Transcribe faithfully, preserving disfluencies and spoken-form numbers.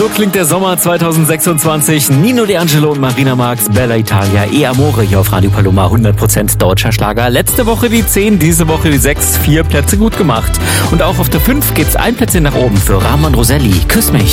klingt der Sommer zweitausendsechsundzwanzig. Nino D'Angelo und Marina Marx, Bella Italia, E Amore hier auf Radio Paloma. hundert Prozent deutscher Schlager. Letzte Woche die zehn, diese Woche die sechs. Vier Plätze gut gemacht. Und auch auf der fünf geht's ein Plätzchen nach oben für Rahman Roselli. Küss mich.